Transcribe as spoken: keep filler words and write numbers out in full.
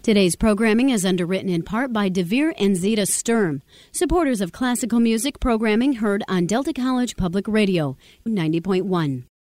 Today's programming is underwritten in part by DeVere and Zeta Sturm, supporters of classical music programming heard on Delta College Public Radio, ninety point one.